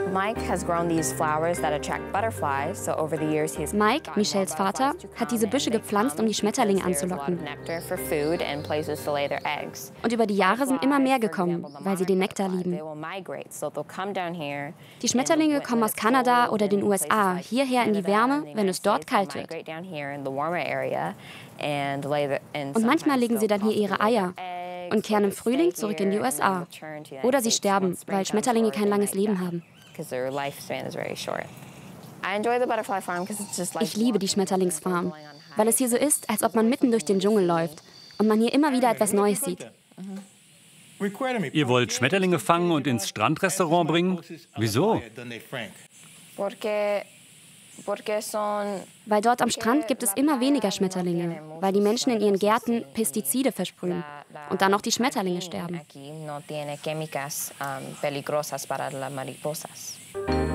Mike, Michelles Vater, hat diese Büsche gepflanzt, um die Schmetterlinge anzulocken. Und über die Jahre sind immer mehr gekommen, weil sie den Nektar lieben. Die Schmetterlinge kommen aus Kanada oder den USA, hierher in die Wärme, wenn es dort kalt wird. Und manchmal legen sie dann hier ihre Eier und kehren im Frühling zurück in die USA. Oder sie sterben, weil Schmetterlinge kein langes Leben haben. Ich liebe die Schmetterlingsfarm, weil es hier so ist, als ob man mitten durch den Dschungel läuft und man hier immer wieder etwas Neues sieht. Ihr wollt Schmetterlinge fangen und ins Strandrestaurant bringen? Wieso? Weil dort am Strand gibt es immer weniger Schmetterlinge, weil die Menschen in ihren Gärten Pestizide versprühen und dann auch die Schmetterlinge sterben.